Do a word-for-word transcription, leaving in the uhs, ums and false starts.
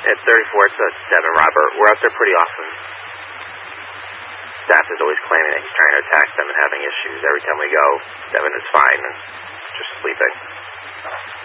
At thirty-four, it's uh, Devin Robert. We're out there pretty often. Staff is always claiming that he's trying to attack them and having issues. Every time we go, Devin is fine and just sleeping.